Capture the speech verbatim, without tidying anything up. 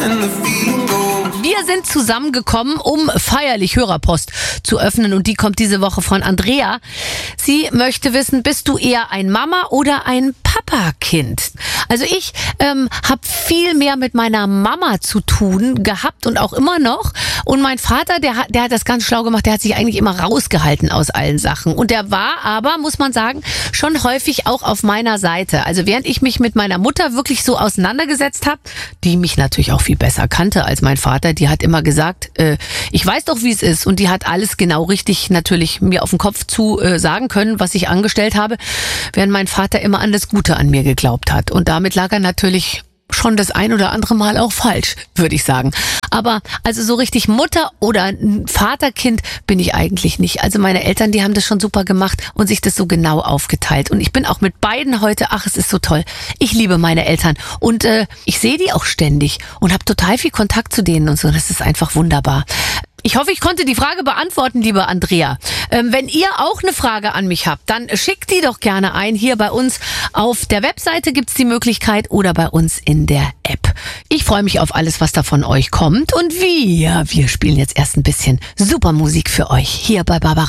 Wir sind zusammengekommen, um feierlich Hörerpost zu öffnen, und die kommt diese Woche von Andrea. Sie möchte wissen, bist du eher ein Mama- oder ein Papa-Kind? Also ich ähm, habe viel mehr mit meiner Mama zu tun gehabt und auch immer noch. Und mein Vater, der hat, der hat das ganz schlau gemacht, der hat sich eigentlich immer rausgehalten aus allen Sachen. Und der war aber, muss man sagen, schon häufig auch auf meiner Seite. Also während ich mich mit meiner Mutter wirklich so auseinandergesetzt habe, die mich natürlich auch viel besser kannte als mein Vater, die hat immer gesagt, äh, ich weiß doch, wie es ist. Und die hat alles genau richtig natürlich mir auf den Kopf zu äh, sagen können, was ich angestellt habe, während mein Vater immer an das Gute an mir geglaubt hat. Und damit lag er natürlich schon das ein oder andere Mal auch falsch, würde ich sagen. Aber also so richtig Mutter- oder Vaterkind bin ich eigentlich nicht. Also meine Eltern, die haben das schon super gemacht und sich das so genau aufgeteilt. Und ich bin auch mit beiden heute, ach, es ist so toll. Ich liebe meine Eltern und äh, ich sehe die auch ständig und habe total viel Kontakt zu denen und so. Das ist einfach wunderbar. Ich hoffe, ich konnte die Frage beantworten, liebe Andrea. Ähm, wenn ihr auch eine Frage an mich habt, dann schickt die doch gerne ein. Hier bei uns auf der Webseite gibt's die Möglichkeit oder bei uns in der App. Ich freue mich auf alles, was da von euch kommt. Und wir, wir spielen jetzt erst ein bisschen super Musik für euch hier bei Barbara.